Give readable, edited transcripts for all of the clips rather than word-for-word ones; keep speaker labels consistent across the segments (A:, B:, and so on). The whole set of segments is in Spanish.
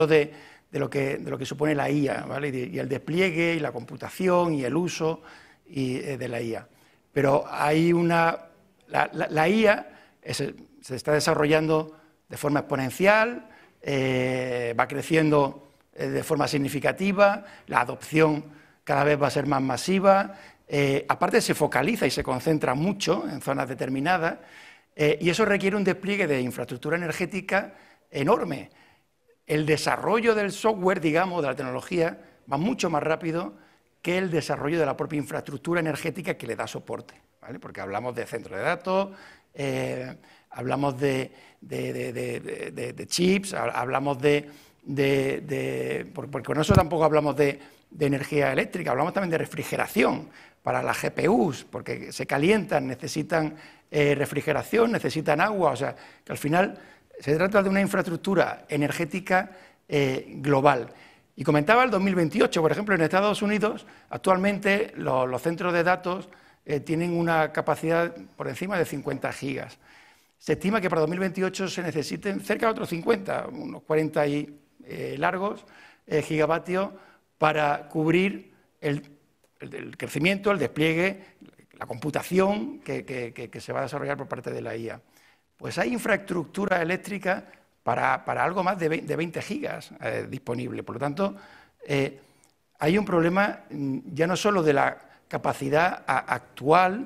A: de lo que supone la IA, ¿vale? Y el despliegue y la computación y el uso de la IA. Pero hay la IA se está desarrollando de forma exponencial, va creciendo de forma significativa, la adopción cada vez va a ser más masiva, aparte se focaliza y se concentra mucho en zonas determinadas, y eso requiere un despliegue de infraestructura energética enorme. El desarrollo del software, digamos, de la tecnología, va mucho más rápido que el desarrollo de la propia infraestructura energética que le da soporte, ¿vale? Porque hablamos de centros de datos, hablamos de chips, hablamos porque con eso tampoco hablamos de energía eléctrica, hablamos también de refrigeración para las GPUs, porque se calientan, necesitan refrigeración, necesitan agua, o sea, que al final se trata de una infraestructura energética global. Y comentaba el 2028, por ejemplo, en Estados Unidos, actualmente los centros de datos tienen una capacidad por encima de 50 gigas. Se estima que para 2028 se necesiten cerca de otros 50, unos 40 y largos gigavatios para cubrir el crecimiento, el despliegue, la computación que se va a desarrollar por parte de la IA. Pues hay infraestructura eléctrica para algo más de 20 gigas disponible. Por lo tanto, hay un problema ya no solo de la capacidad actual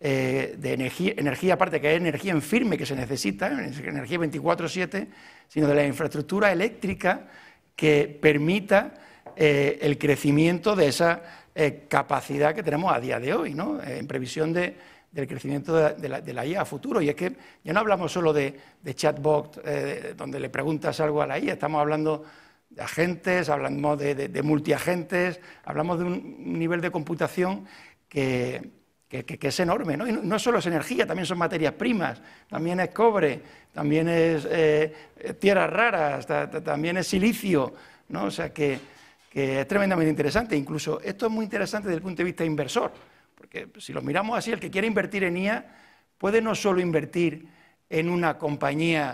A: de energía, aparte que es energía en firme que se necesita, energía 24/7, sino de la infraestructura eléctrica que permita el crecimiento de esa capacidad que tenemos a día de hoy, ¿no? En previsión del crecimiento de la IA a futuro. Y es que ya no hablamos solo de chatbot, donde le preguntas algo a la IA, estamos hablando de agentes, hablamos de multiagentes, hablamos de un nivel de computación que es enorme, ¿no? Y no solo es energía, también son materias primas, también es cobre, también es tierras raras, también es silicio, ¿no? O sea que es tremendamente interesante. Incluso esto es muy interesante desde el punto de vista inversor, porque si lo miramos así, el que quiere invertir en IA puede no solo invertir en una compañía,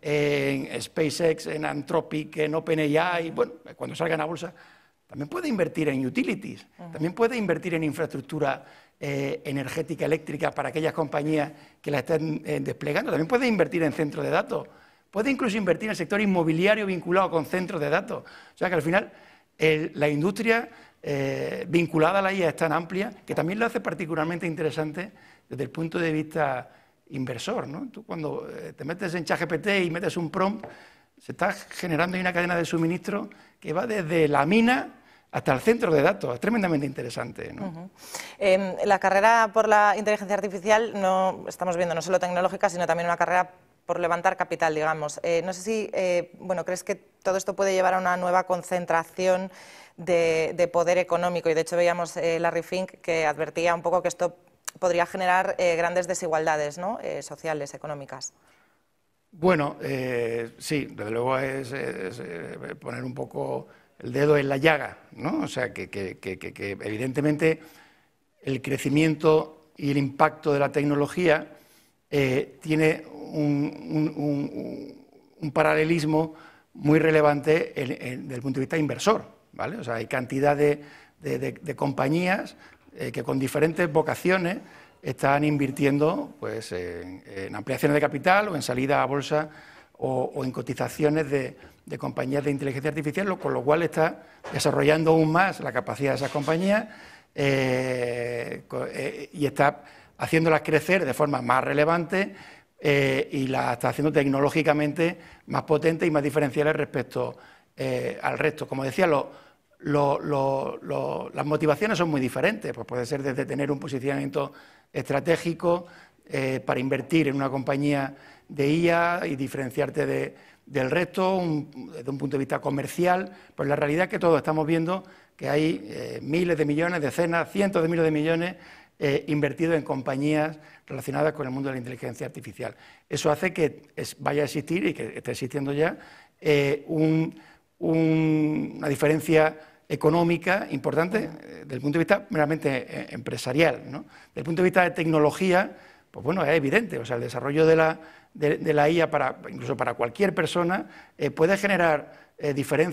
A: en SpaceX, en Anthropic, en OpenAI, bueno, cuando salgan a bolsa, también puede invertir en utilities, también puede invertir en infraestructura energética, eléctrica para aquellas compañías que la estén desplegando, también puede invertir en centros de datos, puede incluso invertir en el sector inmobiliario vinculado con centros de datos. O sea que al final la industria vinculada a la IA es tan amplia que también lo hace particularmente interesante desde el punto de vista inversor, ¿no? Tú cuando te metes en ChatGPT y metes un prompt, se está generando una cadena de suministro que va desde la mina hasta el centro de datos. Es tremendamente interesante, ¿no?
B: La carrera por la inteligencia artificial, estamos viendo no solo tecnológica, sino también una carrera por levantar capital, digamos. No sé si crees que todo esto puede llevar a una nueva concentración de poder económico, y de hecho veíamos Larry Fink que advertía un poco que esto podría generar grandes desigualdades, ¿no? Sociales, económicas.
A: Bueno, sí, desde luego es poner un poco el dedo en la llaga, ¿no? O sea, que evidentemente el crecimiento y el impacto de la tecnología tiene un paralelismo muy relevante desde el punto de vista inversor, ¿vale? O sea, hay cantidad de compañías que con diferentes vocaciones están invirtiendo pues, en ampliaciones de capital o en salida a bolsa o en cotizaciones de compañías de inteligencia artificial, con lo cual está desarrollando aún más la capacidad de esas compañías y está haciéndolas crecer de forma más relevante y las está haciendo tecnológicamente más potentes y más diferenciales respecto al resto. Como decía, las motivaciones son muy diferentes, pues puede ser desde tener un posicionamiento estratégico para invertir en una compañía de IA y diferenciarte del resto, desde un punto de vista comercial, pues la realidad es que todos estamos viendo que hay miles de millones, decenas, cientos de miles de millones invertidos en compañías relacionadas con el mundo de la inteligencia artificial. Eso hace que vaya a existir y que esté existiendo ya una diferencia económica importante desde el punto de vista meramente empresarial, ¿no? Desde el punto de vista de tecnología, pues bueno, es evidente, o sea, el desarrollo de de la IA, incluso para cualquier persona, puede generar diferencias